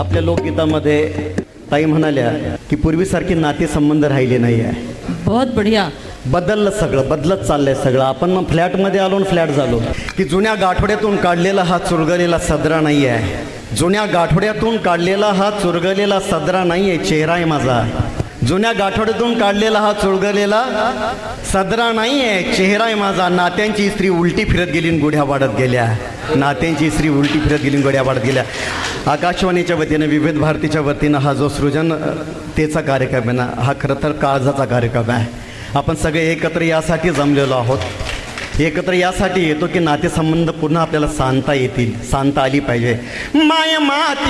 आपल्या लोकगीतामध्ये ताई म्हणाल्या की पूर्वीसारखी नातेसंबंध राहिले नाही आहे. बहुत बढ़िया. बदललं सगळं, बदलत चाललंय सगळं. आपण मग फ्लॅटमध्ये आलो आणि फ्लॅट झालो की जुन्या गाठोड्यातून काढलेला हा चुरगलेला सदरा नाही आहे. जुन्या गाठोड्यातून काढलेला हा चुरगलेला सदरा नाही आहे, चेहरा आहे माझा. जुन्या गाठोड्यातून काढलेला हा चुरगलेला सदरा नाही आहे, चेहरा आहे माझा. नात्यांची स्त्री उलटी फिरत गेली आणि गुढ्या वाढत गेल्या. नात्यांची स्त्री उलटी फिरत गेली आणि गुढ्या वाढत गेल्या. आकाशवाणीच्या वतीनं, विविध भारतीच्या वतीनं हा जो सृजनतेचा कार्यक्रम आहे ना, हा खरं तर काळजाचा कार्यक्रम आहे. आपण सगळे एकत्र यासाठी जमलेलो आहोत. एकत्र यासाठी येतो की नातेसंबंध पुन्हा आपल्याला सांगता येतील, सांगता आली पाहिजे. माय माती